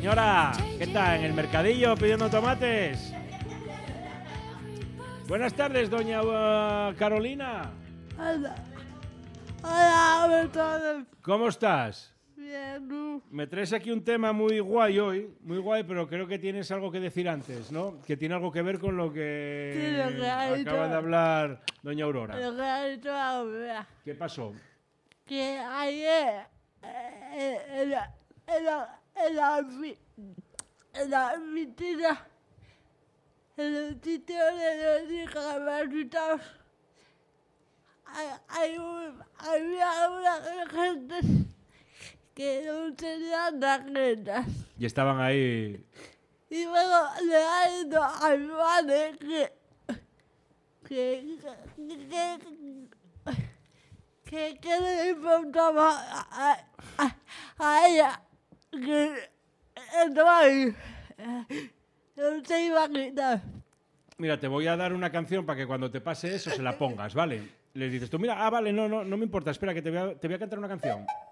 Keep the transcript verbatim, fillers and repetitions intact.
Señora, ¿qué tal? ¿En el mercadillo pidiendo tomates? Buenas tardes, doña uh, Carolina. Hola. Hola, Bertone. ¿Cómo estás? Bien, ¿tú? Me traes aquí un tema muy guay hoy, muy guay, pero creo que tienes algo que decir antes, ¿no? Que tiene algo que ver con lo que, Sí, lo que ha dicho. acaba de hablar doña Aurora. Lo que ha dicho la Aurora. ¿Qué pasó? Que ayer eh, en la en la en la vi- en la vitrina, en el sitio de los discapacitados, hay, hay un, había una gente que no tenía tarjetas. Y estaban ahí. Y luego le ha ido a mi madre que, que, que, que, que le importaba a, a, a ella que estaba ahí. No se iba a quitar. Mira, te voy a dar una canción para que cuando te pase eso se la pongas, ¿vale? Les dices tú, mira, ah, vale, no, no, no me importa, espera, que te voy a, te voy a cantar una canción.